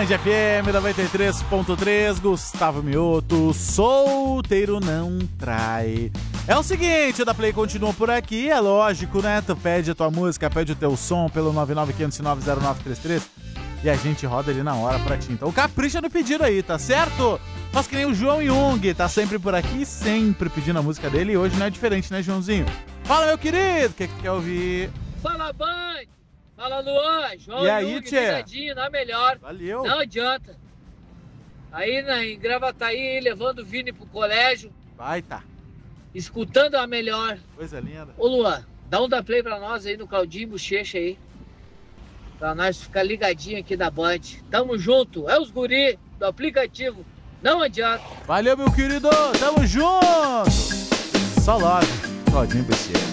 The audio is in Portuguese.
Band FM 93.3, Gustavo Mioto, solteiro não trai. É o seguinte, o da Play continua por aqui, é lógico, né? Tu pede a tua música, pede o teu som pelo 995090933 e a gente roda ali na hora pra ti. Então capricha no pedido aí, tá certo? Faz que nem o João Jung, tá sempre por aqui, sempre pedindo a música dele e hoje não é diferente, né, Joãozinho? Fala, meu querido, o que tu quer ouvir? Fala, Band! Fala, Luan! João E aí, Jung, tchê? ligadinho, na melhor. Valeu. Não adianta. Aí em Gravataí, levando o Vini pro colégio, Vai, tá. escutando a melhor. Coisa linda. Ô, Luan, dá um da play pra nós aí no Claudinho Bochecha aí. Pra nós ficar ligadinho aqui da Band. Tamo junto, é os guri do aplicativo. Não adianta. Valeu, meu querido, tamo junto. Só logo, Claudinho Bochecha.